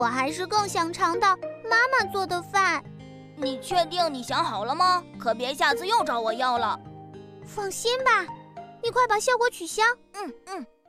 我还是更想尝到妈妈做的饭。 你确定你想好了吗？可别下次又找我要了。 放心吧，你快把效果取消。 嗯。